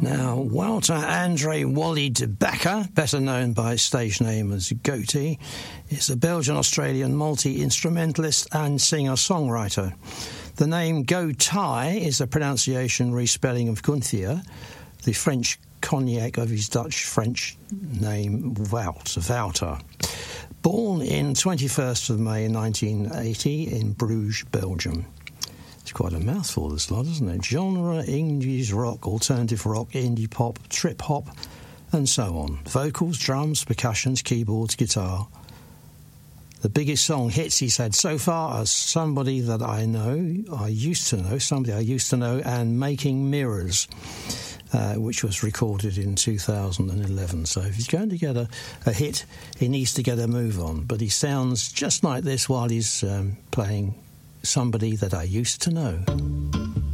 Now, Walter Andre Wally de Backer, better known by his stage name as Goatee, is a Belgian-Australian multi-instrumentalist and singer-songwriter. The name Gotai is a pronunciation respelling of Gunther, the French cognac of his Dutch-French name Wouter. Born in 21st of May 1980 in Bruges, Belgium. It's quite a mouthful, this lot, isn't it? Genre, English rock, alternative rock, indie pop, trip hop, and so on. Vocals, drums, percussions, keyboards, guitar. The biggest song hits he's had so far are Somebody That I Know, Somebody I Used to Know, and Making Mirrors, which was recorded in 2011. So if he's going to get a hit, he needs to get a move on. But he sounds just like this while he's playing Somebody That I Used to Know.